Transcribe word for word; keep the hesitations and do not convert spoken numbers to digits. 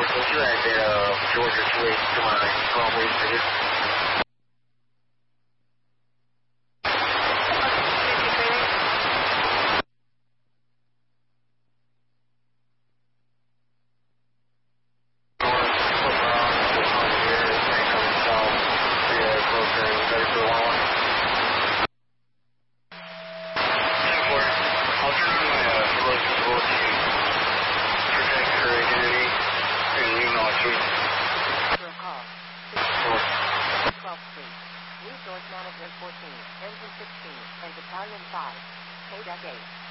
Would you add that uh, Georgia switch to my phone, please? Resource Management fourteen, Engine sixteen, and Battalion five, K eight.